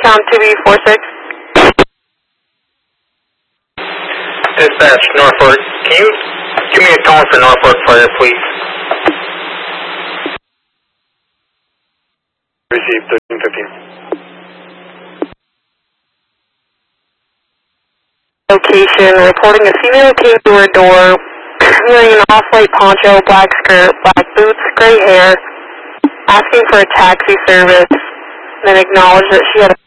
Recount 2B46. Dispatch, Norfolk. Can you give me a tone for Norfolk Fire, please? Received 1315. Location, reporting a female came to her door wearing an off-white poncho, black skirt, black boots, gray hair, asking for a taxi service, then acknowledged that she had a